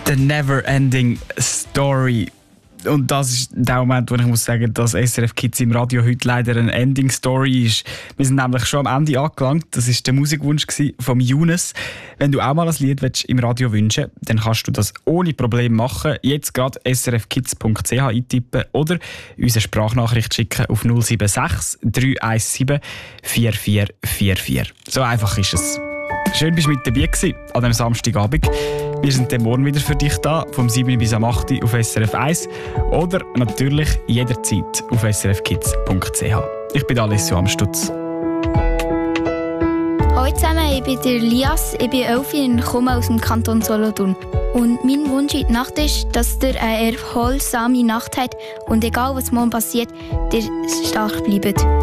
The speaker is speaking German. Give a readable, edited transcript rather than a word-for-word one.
The Never-Ending Story. Und das ist der Moment, wo ich muss sagen, dass SRF Kids im Radio heute leider eine Ending Story ist. Wir sind nämlich schon am Ende angelangt. Das war der Musikwunsch von Younes. Wenn du auch mal ein Lied im Radio wünschen willst, dann kannst du das ohne Problem machen. Jetzt gerade srfkids.ch eintippen oder uns eine Sprachnachricht schicken auf 076 317 4444. So einfach ist es. Schön, bist du mit dabei gewesen an diesem Samstagabend. Wir sind dann morgen wieder für dich da, vom 7 bis am 8 auf SRF 1 oder natürlich jederzeit auf srfkids.ch. Ich bin Alessio Amstutz. Hallo zusammen, ich bin der Lias, ich bin 11 und komme aus dem Kanton Solothurn. Und mein Wunsch in der Nacht ist, dass ihr eine erholsame Nacht habt und egal was morgen passiert, ihr stark bleibt.